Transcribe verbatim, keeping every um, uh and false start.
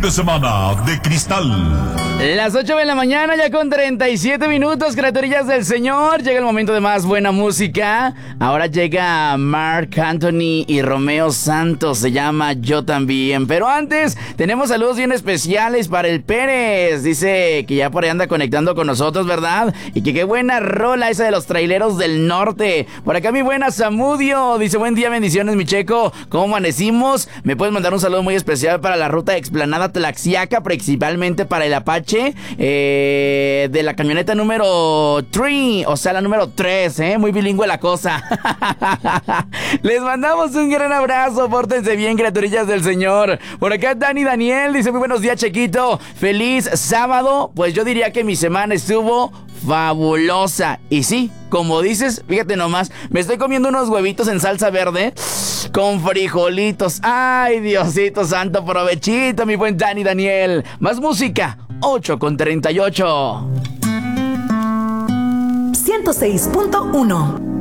de semana de cristal. Las ocho de la mañana, ya con treinta y siete minutos, criaturillas del Señor. Llega el momento de más buena música. Ahora llega Marc Anthony y Romeo Santos. Se llama Yo También. Pero antes, tenemos saludos bien especiales para el Pérez. Dice que ya por ahí anda conectando con nosotros, ¿verdad? Y que qué buena rola esa de los traileros del norte. Por acá mi buena Zamudio. Dice, buen día, bendiciones, mi Checo. ¿Cómo amanecimos? Me puedes mandar un saludo muy especial para la ruta de Explanada Tlaxiaca, principalmente para el Apache. Eh, de la camioneta número tres, o sea, la número tres, ¿eh? Muy bilingüe la cosa. Les mandamos un gran abrazo, pórtense bien, criaturillas del Señor. Por acá Dani Daniel dice, muy buenos días, Chequito. Feliz sábado. Pues yo diría que mi semana estuvo fabulosa. Y sí, como dices, fíjate nomás, me estoy comiendo unos huevitos en salsa verde con frijolitos. Ay, Diosito santo, provechito, mi buen Dani Daniel. Más música, ocho con treinta y ocho. ciento seis punto uno